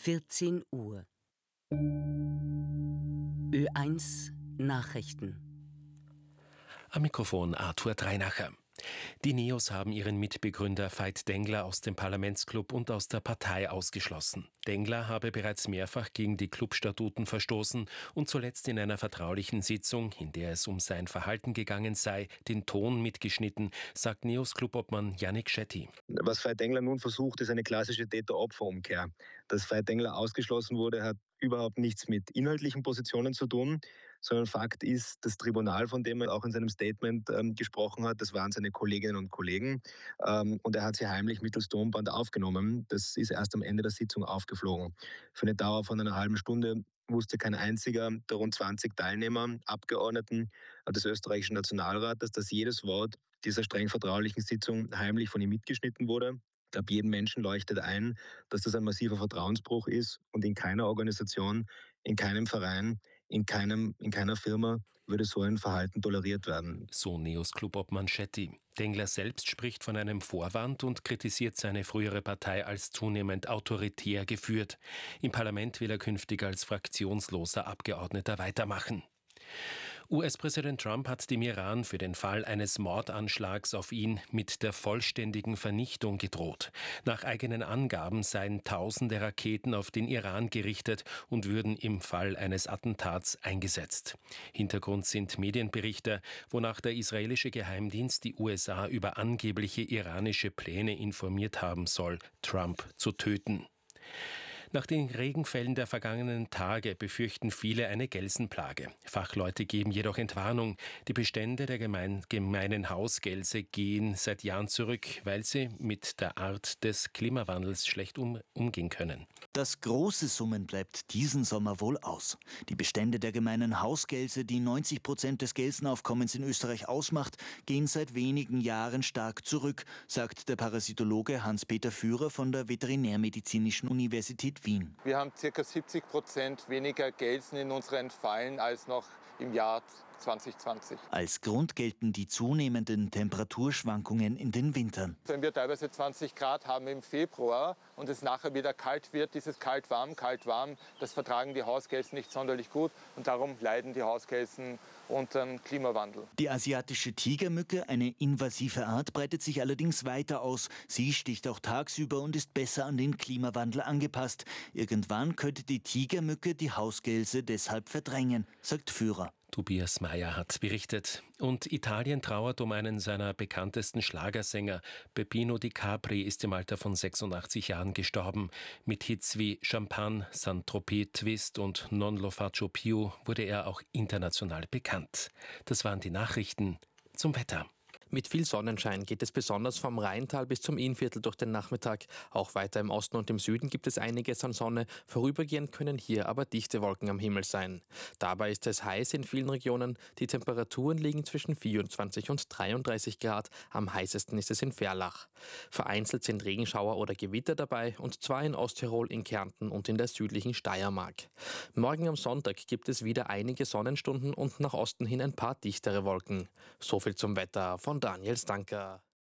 14 Uhr. Ö1 Nachrichten. Am Mikrofon Arthur Dreinacher. Die Neos haben ihren Mitbegründer Veit Dengler aus dem Parlamentsclub und aus der Partei ausgeschlossen. Dengler habe bereits mehrfach gegen die Clubstatuten verstoßen und zuletzt in einer vertraulichen Sitzung, in der es um sein Verhalten gegangen sei, den Ton mitgeschnitten, sagt Neos-Clubobmann Yannick Shetty. Was Veit Dengler nun versucht, ist eine klassische Täter-Opfer-Umkehr. Dass Veit Dengler ausgeschlossen wurde, hat überhaupt nichts mit inhaltlichen Positionen zu tun, sondern Fakt ist, das Tribunal, von dem er auch in seinem Statement gesprochen hat, das waren seine Kolleginnen und Kollegen und er hat sie heimlich mittels Tonband aufgenommen. Das ist erst am Ende der Sitzung aufgeflogen. Für eine Dauer von einer halben Stunde wusste kein einziger der rund 20 Teilnehmer, Abgeordneten des österreichischen Nationalrates, dass jedes Wort dieser streng vertraulichen Sitzung heimlich von ihm mitgeschnitten wurde. Ich glaube, jedem Menschen leuchtet ein, dass das ein massiver Vertrauensbruch ist und in keiner Organisation, in keinem Verein, in keiner Firma würde so ein Verhalten toleriert werden. So Neos-Clubobmann Shetty. Dengler selbst spricht von einem Vorwand und kritisiert seine frühere Partei als zunehmend autoritär geführt. Im Parlament will er künftig als fraktionsloser Abgeordneter weitermachen. US-Präsident Trump hat dem Iran für den Fall eines Mordanschlags auf ihn mit der vollständigen Vernichtung gedroht. Nach eigenen Angaben seien tausende Raketen auf den Iran gerichtet und würden im Fall eines Attentats eingesetzt. Hintergrund sind Medienberichte, wonach der israelische Geheimdienst die USA über angebliche iranische Pläne informiert haben soll, Trump zu töten. Nach den Regenfällen der vergangenen Tage befürchten viele eine Gelsenplage. Fachleute geben jedoch Entwarnung. Die Bestände der gemeinen Hausgelse gehen seit Jahren zurück, weil sie mit der Art des Klimawandels schlecht umgehen können. Das große Summen bleibt diesen Sommer wohl aus. Die Bestände der gemeinen Hausgelse, die 90% des Gelsenaufkommens in Österreich ausmacht, gehen seit wenigen Jahren stark zurück, sagt der Parasitologe Hans-Peter Führer von der Veterinärmedizinischen Universität Wien. Wir haben ca. 70% weniger Gelsen in unseren Fallen als noch im Jahr 2020. Als Grund gelten die zunehmenden Temperaturschwankungen in den Wintern. Wenn wir teilweise 20 Grad haben im Februar und es nachher wieder kalt wird, dieses kalt-warm, das vertragen die Hausgelsen nicht sonderlich gut und darum leiden die Hausgelsen unter dem Klimawandel. Die asiatische Tigermücke, eine invasive Art, breitet sich allerdings weiter aus. Sie sticht auch tagsüber und ist besser an den Klimawandel angepasst. Irgendwann könnte die Tigermücke die Hausgelse deshalb verdrängen, sagt Führer. Tobias Mayer hat berichtet. Und Italien trauert um einen seiner bekanntesten Schlagersänger. Peppino Di Capri ist im Alter von 86 Jahren gestorben. Mit Hits wie Champagne, Saint-Tropez, Twist und Non lo faccio più wurde er auch international bekannt. Das waren die Nachrichten. Zum Wetter. Mit viel Sonnenschein geht es besonders vom Rheintal bis zum Innviertel durch den Nachmittag. Auch weiter im Osten und im Süden gibt es einiges an Sonne. Vorübergehend können hier aber dichte Wolken am Himmel sein. Dabei ist es heiß in vielen Regionen. Die Temperaturen liegen zwischen 24 und 33 Grad. Am heißesten ist es in Verlach. Vereinzelt sind Regenschauer oder Gewitter dabei, und zwar in Osttirol, in Kärnten und in der südlichen Steiermark. Morgen am Sonntag gibt es wieder einige Sonnenstunden und nach Osten hin ein paar dichtere Wolken. So viel zum Wetter von Daniel Stanker.